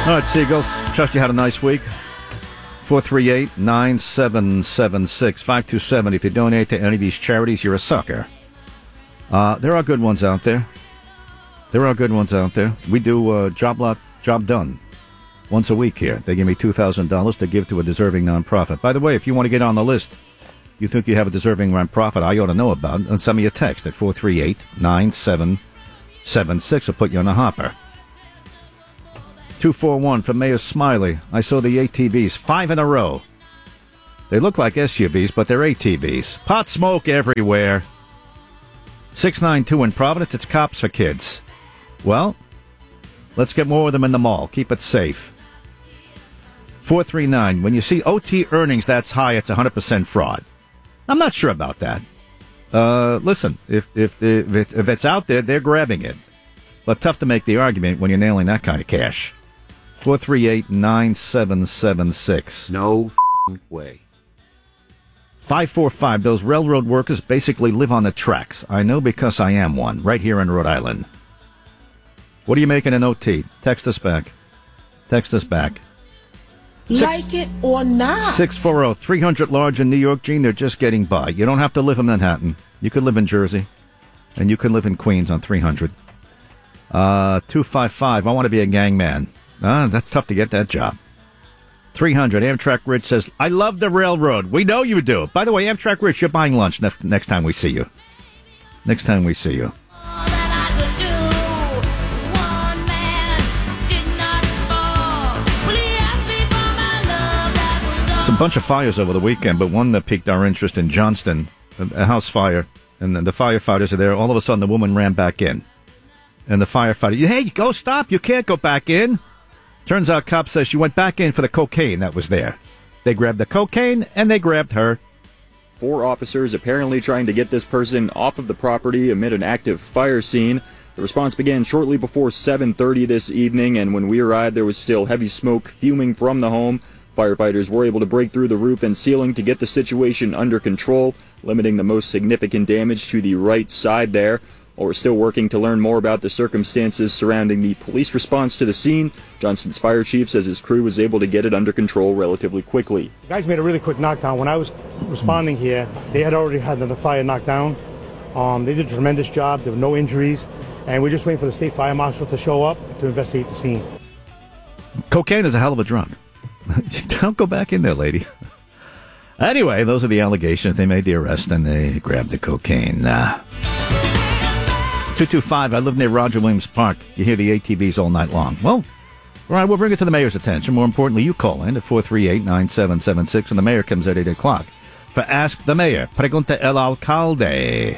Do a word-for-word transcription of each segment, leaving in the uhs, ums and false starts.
All right, Seagulls. Trust you had a nice week. four three eight, nine seven seven six, five two seven. If you donate to any of these charities, you're a sucker. Uh, there are good ones out there. There are good ones out there. We do uh, Job Lot, Job Done once a week here. They give me two thousand dollars to give to a deserving nonprofit. By the way, if you want to get on the list, you think you have a deserving nonprofit I ought to know about, and send me a text at four three eight, nine seven seven six. I'll put you on the hopper. two four one from Mayor Smiley. I saw the A T Vs, five in a row. They look like S U Vs, but they're A T Vs. Pot smoke everywhere. six nine two in Providence, it's cops for kids. Well, let's get more of them in the mall. Keep it safe. four three nine, when you see O T earnings that's high, it's one hundred percent fraud. I'm not sure about that. Uh, listen, if, if, if, it, if it's out there, they're grabbing it. But tough to make the argument when you're nailing that kind of cash. four three eight, nine seven seven six. No way. five four five, those railroad workers basically live on the tracks. I know because I am one, right here in Rhode Island. What are you making an O T? Text us back. Text us back. Like Six, it or not. six four zero, three hundred large in New York, Gene. They're just getting by. You don't have to live in Manhattan. You could live in Jersey. And you can live in Queens on three hundred. Uh, two five five, I want to be a gang man. Ah, that's tough to get that job. three hundred, Amtrak Rich says, I love the railroad. We know you do. By the way, Amtrak Rich, you're buying lunch next, next time we see you. Next time we see you. It's a bunch of fires over the weekend, but one that piqued our interest in Johnston, a house fire, and the firefighters are there. All of a sudden, the woman ran back in. And the firefighter, hey, go stop. You can't go back in. Turns out cop says she went back in for the cocaine that was there. They grabbed the cocaine, and they grabbed her. Four officers apparently trying to get this person off of the property amid an active fire scene. The response began shortly before seven thirty this evening, and when we arrived, there was still heavy smoke fuming from the home. Firefighters were able to break through the roof and ceiling to get the situation under control, limiting the most significant damage to the right side there. While we're still working to learn more about the circumstances surrounding the police response to the scene, Johnston's fire chief says his crew was able to get it under control relatively quickly. The guys made a really quick knockdown. When I was responding here, they had already had the fire knocked down. Um, they did a tremendous job. There were no injuries. And we're just waiting for the state fire marshal to show up to investigate the scene. Cocaine is a hell of a drug. Don't go back in there, lady. Anyway, those are the allegations. They made the arrest and they grabbed the cocaine. Nah. two two five, I live near Roger Williams Park. You hear the A T Vs all night long. Well, all right, we'll bring it to the mayor's attention. More importantly, you call in at four three eight, nine seven seven six, and the mayor comes at eight o'clock for Ask the Mayor. Pregunta el Alcalde.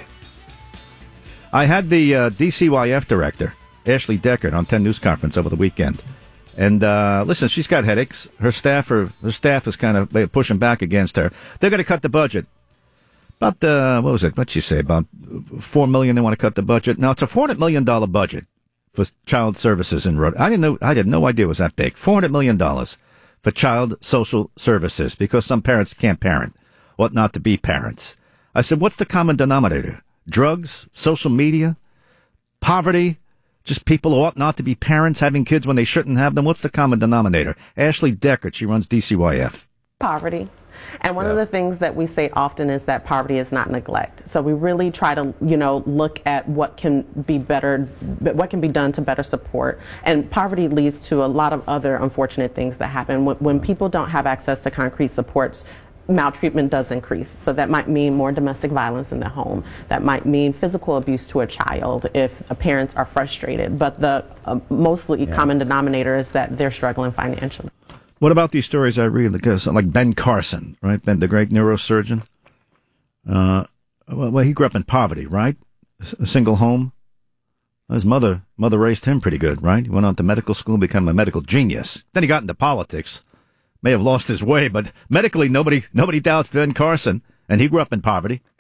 I had the uh, D C Y F director, Ashley Deckard, on ten News Conference over the weekend. And uh, listen, she's got headaches. Her staff are, her staff is kind of pushing back against her. They're going to cut the budget. About, uh, what was it? What'd she say? About four million dollars they want to cut the budget. Now, it's a four hundred million dollars budget for child services in Rhode Island. I didn't know, I had no idea it was that big. four hundred million dollars for child social services because some parents can't parent, ought not to be parents. I said, what's the common denominator? Drugs, social media, poverty, just people who ought not to be parents having kids when they shouldn't have them. What's the common denominator? Ashley Deckard, she runs D C Y F. Poverty. And one yeah. of the things that we say often is that poverty is not neglect. So we really try to, you know, look at what can be better, what can be done to better support. And poverty leads to a lot of other unfortunate things that happen. When, when people don't have access to concrete supports, maltreatment does increase. So that might mean more domestic violence in the home. That might mean physical abuse to a child if parents are frustrated. But the uh, mostly yeah. common denominator is that they're struggling financially. What about these stories I read, like Ben Carson, right? Ben, the great neurosurgeon. Uh, well, he grew up in poverty, right? A single home. His mother, mother raised him pretty good, right? He went on to medical school, became a medical genius. Then he got into politics. May have lost his way, but medically, nobody, nobody doubts Ben Carson, and he grew up in poverty.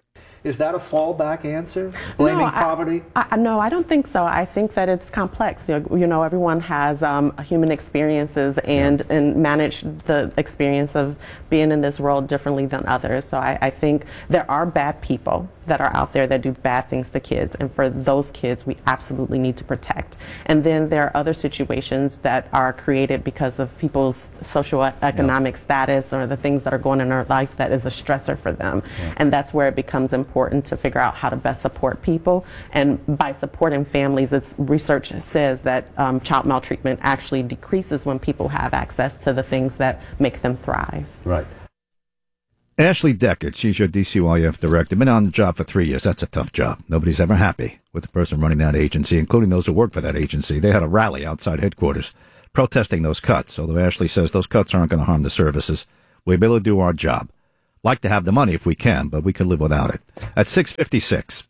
Is that a fallback answer? Blaming no, I, poverty? I, no, I don't think so. I think that it's complex. You know, you know everyone has um, human experiences and, yeah. and manage the experience of being in this world differently than others. So I, I think there are bad people that are out there that do bad things to kids, and for those kids we absolutely need to protect. And then there are other situations that are created because of people's socioeconomic yeah. status or the things that are going on in their life that is a stressor for them. Yeah. And that's where it becomes important to figure out how to best support people. And by supporting families, it's research says that um, child maltreatment actually decreases when people have access to the things that make them thrive. Right. Ashley Deckard, she's your D C Y F director, been on the job for three years. That's a tough job. Nobody's ever happy with the person running that agency, including those who work for that agency. They had a rally outside headquarters protesting those cuts, although Ashley says those cuts aren't going to harm the services. We'll be able to do our job. Like to have the money if we can, but we could live without it. At six fifty-six.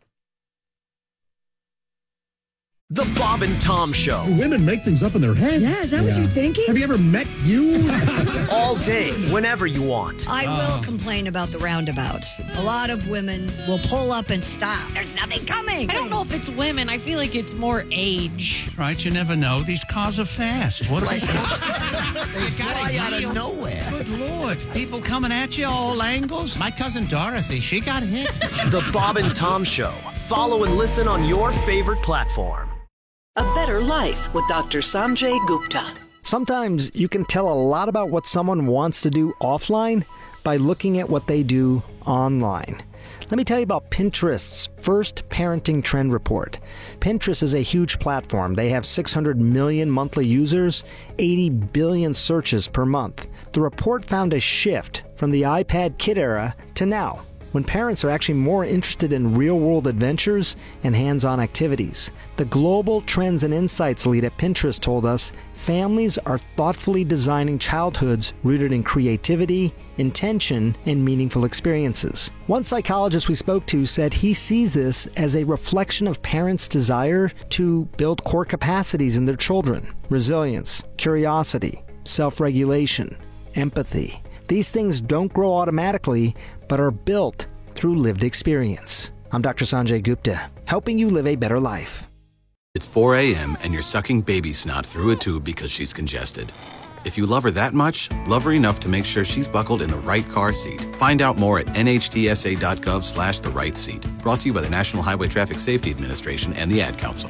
The Bob and Tom Show. Women make things up in their head. Yeah, is that yeah. what you're thinking? Have you ever met you? All day, whenever you want. I will complain about the roundabouts. A lot of women will pull up and stop. There's nothing coming. I don't know if it's women. I feel like it's more age. Right, you never know. These cars are fast. What are they? They fly out of nowhere. Good Lord. People coming at you all angles. My cousin Dorothy, she got hit. The Bob and Tom Show. Follow and listen on your favorite platform. A Better Life with Doctor Sanjay Gupta. Sometimes you can tell a lot about what someone wants to do offline by looking at what they do online. Let me tell you about Pinterest's first parenting trend report. Pinterest is a huge platform. They have six hundred million monthly users, eighty billion searches per month. The report found a shift from the iPad kid era to now, when parents are actually more interested in real-world adventures and hands-on activities. The Global Trends and Insights lead at Pinterest told us families are thoughtfully designing childhoods rooted in creativity, intention, and meaningful experiences. One psychologist we spoke to said he sees this as a reflection of parents' desire to build core capacities in their children: resilience, curiosity, self-regulation, empathy. These things don't grow automatically, but are built through lived experience. I'm Doctor Sanjay Gupta, helping you live a better life. It's four a.m. and you're sucking baby snot through a tube because she's congested. If you love her that much, love her enough to make sure she's buckled in the right car seat. Find out more at nhtsa.gov slash the right seat. Brought to you by the National Highway Traffic Safety Administration and the Ad Council.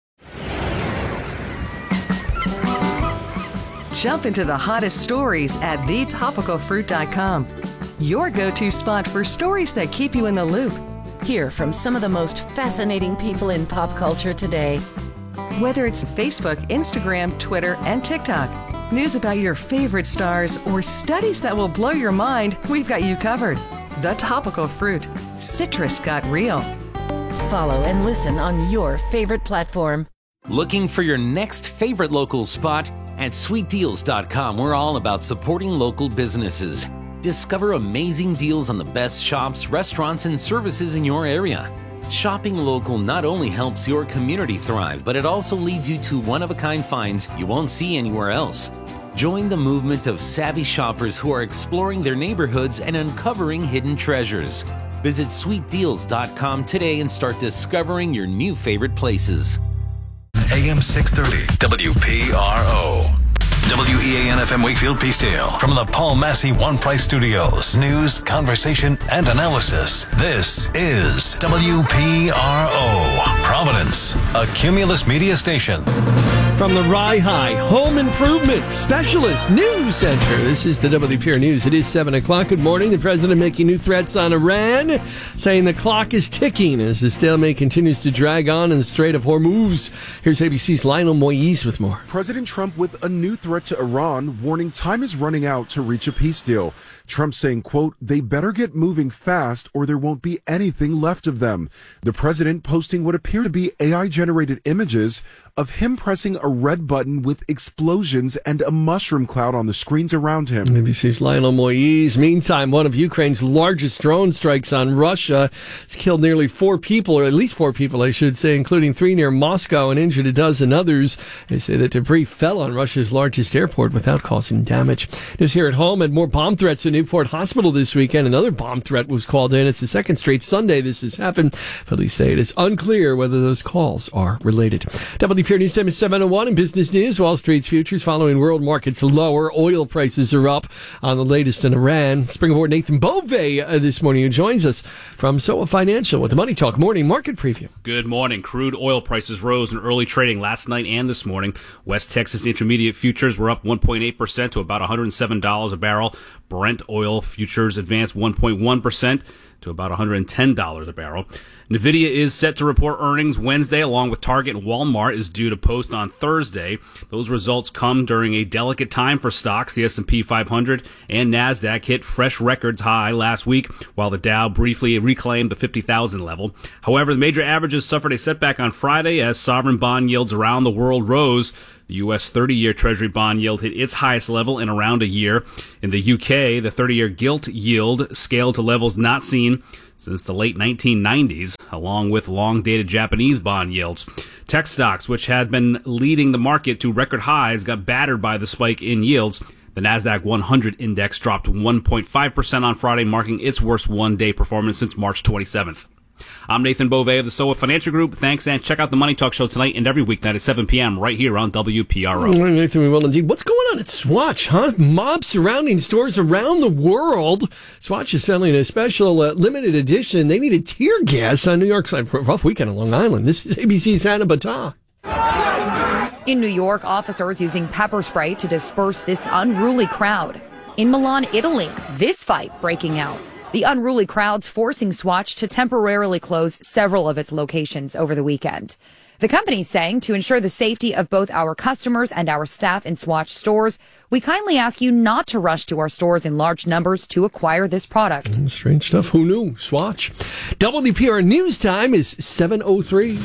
Jump into the hottest stories at the topical fruit dot com. Your go-to spot for stories that keep you in the loop. Hear from some of the most fascinating people in pop culture today. Whether it's Facebook, Instagram, Twitter, and TikTok, news about your favorite stars, or studies that will blow your mind, we've got you covered. The Topical Fruit. Citrus got real. Follow and listen on your favorite platform. Looking for your next favorite local spot? At sweet deals dot com, we're all about supporting local businesses. Discover amazing deals on the best shops, restaurants, and services in your area. Shopping local not only helps your community thrive, but it also leads you to one-of-a-kind finds you won't see anywhere else. Join the movement of savvy shoppers who are exploring their neighborhoods and uncovering hidden treasures. Visit sweet deals dot com today and start discovering your new favorite places. A M six thirty, W P R O. W E A N F M Wakefield Peacedale. From the Paul Massey One Price Studios. News, conversation, and analysis. This is W P R O. Providence, a Cumulus media station. From the Rye High Home Improvement Specialist News Center, this is the W P R News. It is seven o'clock. Good morning. The president making new threats on Iran, saying the clock is ticking as the stalemate continues to drag on in the Strait of Hormuz. Here's A B C's Lionel Moise with more. President Trump with a new threat to Iran, warning time is running out to reach a peace deal. Trump saying, quote, they better get moving fast or there won't be anything left of them. The president posting what appear to be A I-generated images of him pressing a red button with explosions and a mushroom cloud on the screens around him. B B C's Lionel Moise. Meantime, one of Ukraine's largest drone strikes on Russia has killed nearly four people, or at least four people, I should say, including three near Moscow, and injured a dozen others. They say that debris fell on Russia's largest airport without causing damage. News here at home, and more bomb threats at Newport Hospital this weekend. Another bomb threat was called in. It's the second straight Sunday this has happened. Police say it is unclear whether those calls are related. W P R News Time is seven oh one. In business news, Wall Street's futures following world markets lower. Oil prices are up on the latest in Iran. Springboard Nathan Bove uh, this morning, who joins us from S O A Financial with the Money Talk Morning Market Preview. Good morning. Crude oil prices rose in early trading last night and this morning. West Texas Intermediate futures were up one point eight percent to about one hundred seven dollars a barrel. Brent oil futures advanced one point one percent to about one hundred ten dollars a barrel. NVIDIA is set to report earnings Wednesday, along with Target and Walmart is due to post on Thursday. Those results come during a delicate time for stocks. The S and P five hundred and NASDAQ hit fresh records high last week, while the Dow briefly reclaimed the fifty thousand level. However, the major averages suffered a setback on Friday as sovereign bond yields around the world rose. The U S thirty-year Treasury bond yield hit its highest level in around a year. In the U K, the thirty-year gilt yield scaled to levels not seen since the late nineteen nineties, along with long-dated Japanese bond yields. Tech stocks, which had been leading the market to record highs, got battered by the spike in yields. The NASDAQ one hundred index dropped one point five percent on Friday, marking its worst one-day performance since March twenty-seventh. I'm Nathan Bove of the S O A Financial Group. Thanks, and check out the Money Talk Show tonight and every weeknight at seven p.m. right here on W P R O. Nathan, we will indeed. What's going on at Swatch, huh? Mobs surrounding stores around the world. Swatch is selling a special uh, limited edition. They needed tear gas on New York's uh, rough weekend on Long Island. This is A B C's Hannah Battah. In New York, officers using pepper spray to disperse this unruly crowd. In Milan, Italy, this fight breaking out. The unruly crowds forcing Swatch to temporarily close several of its locations over the weekend. The company's saying to ensure the safety of both our customers and our staff in Swatch stores, we kindly ask you not to rush to our stores in large numbers to acquire this product. Mm, strange stuff. Who knew? Swatch. W P R News Time is seven oh three.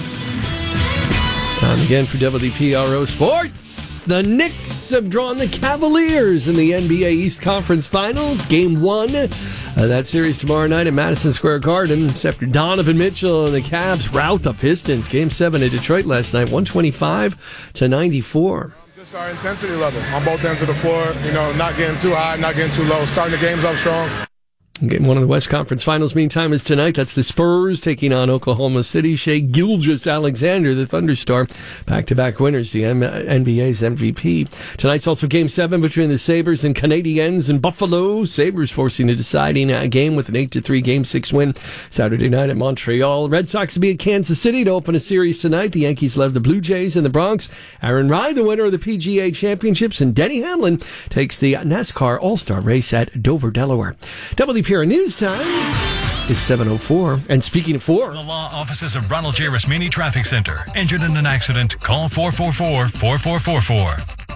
It's time again for W P R O Sports. The Knicks have drawn the Cavaliers in the N B A East Conference Finals. Game one. Uh, that series tomorrow night at Madison Square Garden. It's after Donovan Mitchell and the Cavs rout the Pistons. Game seven at Detroit last night, one twenty-five to ninety-four. Just our intensity level on both ends of the floor. You know, not getting too high, not getting too low. Starting the games off strong. Game one of the West Conference Finals, meantime, is tonight. That's the Spurs taking on Oklahoma City. Shai Gilgeous-Alexander, the Thunderstar, back-to-back winners, the N B A's M V P. Tonight's also Game seven between the Sabres and Canadiens in Buffalo. Sabres forcing a deciding game with an eight to three Game six win Saturday night at Montreal. Red Sox will be at Kansas City to open a series tonight. The Yankees love the Blue Jays in the Bronx. Aaron Rai, the winner of the P G A Championships, and Denny Hamlin takes the NASCAR All-Star race at Dover, Delaware. W P R News Time is seven oh four. And speaking of four, the law offices of Ronald J. Rasmini Traffic Center. Injured in an accident, call four four four, four four four four.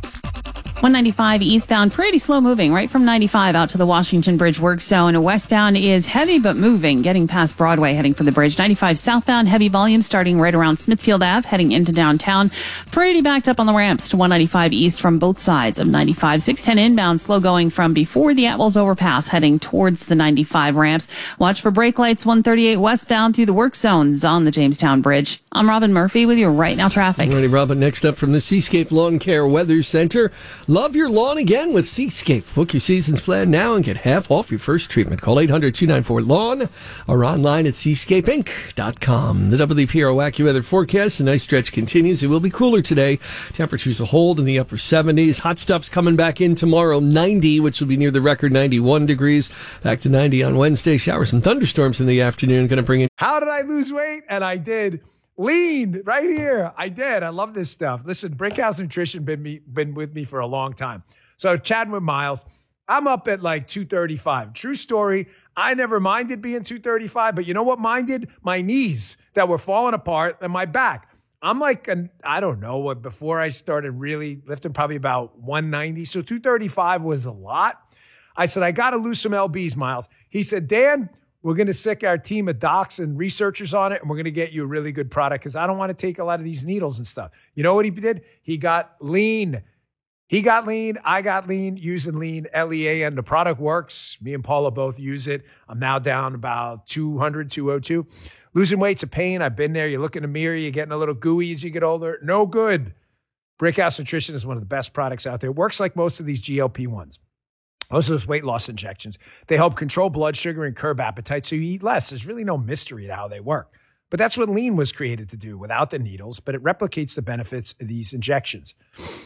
one ninety-five eastbound, pretty slow moving right from ninety-five out to the Washington Bridge work zone. Westbound is heavy but moving, getting past Broadway, heading for the bridge. ninety-five southbound, heavy volume starting right around Smithfield Avenue, heading into downtown. Pretty backed up on the ramps to one ninety-five east from both sides of ninety-five. six ten inbound, slow going from before the Atwells overpass, heading towards the ninety-five ramps. Watch for brake lights one thirty-eight westbound through the work zones on the Jamestown Bridge. I'm Robin Murphy with your Right Now traffic. Ready, Robin. Next up from the Seascape Lawn Care Weather Center. Love your lawn again with Seascape. Book your season's plan now and get half off your first treatment. Call eight hundred, two nine four, lawn or online at seascape inc dot com. The W P R O AccuWeather forecast. The nice stretch continues. It will be cooler today. Temperatures will hold in the upper seventies. Hot stuff's coming back in tomorrow, ninety, which will be near the record ninety-one degrees. Back to ninety on Wednesday. Showers and thunderstorms in the afternoon. Going to bring in... How did I lose weight? And I did. Lean right here. I did. I love this stuff. Listen, Brinkhouse Nutrition been me been with me for a long time. So chatting with Miles, I'm up at like two thirty-five. True story. I never minded being two thirty-five, but you know what minded? My knees that were falling apart and my back. I'm like, an, I don't know what, before I started really lifting, probably about one ninety. So two thirty-five was a lot. I said, I got to lose some L Bs, Miles. He said, Dan, We're going to sick our team of docs and researchers on it, and we're going to get you a really good product because I don't want to take a lot of these needles and stuff. You know what he did? He got lean. He got lean. I got lean using lean, L E A N. The product works. Me and Paula both use it. I'm now down about two hundred, two oh two. Losing weight's a pain. I've been there. You look in the mirror, you're getting a little gooey as you get older. No good. Brickhouse Nutrition is one of the best products out there. It works like most of these G L P ones. Most of those weight loss injections. They help control blood sugar and curb appetite so you eat less. There's really no mystery to how they work. But that's what lean was created to do without the needles, but it replicates the benefits of these injections.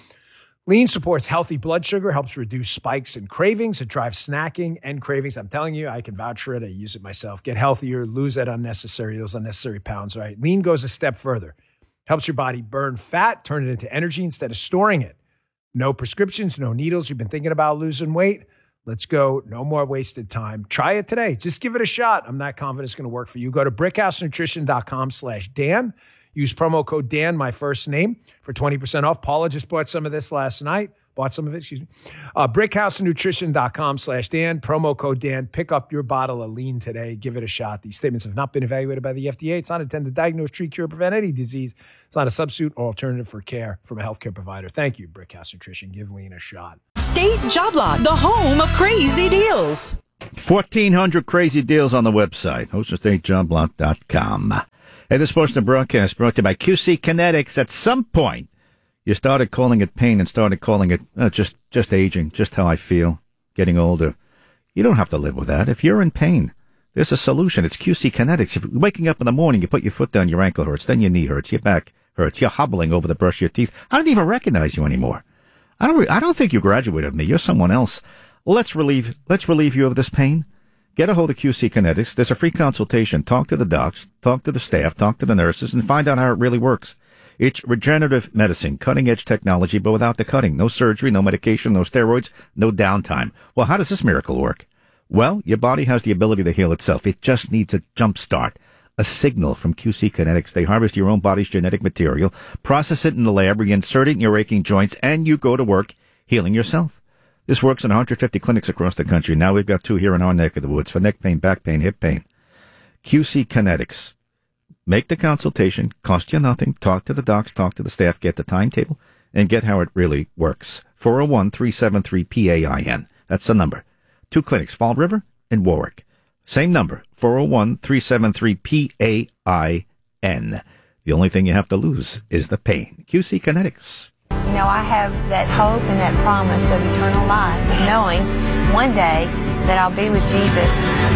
Lean supports healthy blood sugar, helps reduce spikes and cravings. It drives snacking and cravings. I'm telling you, I can vouch for it. I use it myself. Get healthier, lose that unnecessary, those unnecessary pounds, right? Lean goes a step further. Helps your body burn fat, turn it into energy instead of storing it. No prescriptions, no needles. You've been thinking about losing weight? Let's go. No more wasted time. Try it today. Just give it a shot. I'm not confident it's going to work for you. Go to brickhousenutrition.com slash Dan. Use promo code Dan, my first name, for twenty percent off. Paula just bought some of this last night. Bought some of it, excuse me. Uh, brickhousenutrition.com slash Dan. Promo code Dan. Pick up your bottle of lean today. Give it a shot. These statements have not been evaluated by the F D A. It's not intended to diagnose, treat, cure, prevent any disease. It's not a substitute or alternative for care from a healthcare provider. Thank you, Brickhouse Nutrition. Give lean a shot. State Job Lot, the home of crazy deals. fourteen hundred crazy deals on the website, ocean state job lot dot com. Hey, this portion of broadcast brought to you by Q C Kinetics. At some point, you started calling it pain and started calling it uh, just, just aging, just how I feel, getting older. You don't have to live with that. If you're in pain, there's a solution. It's Q C Kinetics. If you're waking up in the morning, you put your foot down, your ankle hurts, then your knee hurts, your back hurts, you're hobbling over to brush your teeth. I don't even recognize you anymore. I don't, re- I don't think you graduated me. You're someone else. Let's relieve, let's relieve you of this pain. Get a hold of Q C Kinetics. There's a free consultation. Talk to the docs, talk to the staff, talk to the nurses, and find out how it really works. It's regenerative medicine, cutting-edge technology, but without the cutting. No surgery, no medication, no steroids, no downtime. Well, how does this miracle work? Well, your body has the ability to heal itself. It just needs a jump start, a signal from Q C Kinetics. They harvest your own body's genetic material, process it in the lab, reinsert it in your aching joints, and you go to work healing yourself. This works in one hundred fifty clinics across the country. Now we've got two here in our neck of the woods for neck pain, back pain, hip pain. Q C Kinetics. Make the consultation, cost you nothing. Talk to the docs, talk to the staff, get the timetable, and get how it really works. four oh one, three seven three, P A I N. That's the number. Two clinics, Fall River and Warwick. Same number, four oh one, three seven three, P A I N. The only thing you have to lose is the pain. Q C Kinetics. You know, I have that hope and that promise of eternal life, knowing one day that I'll be with Jesus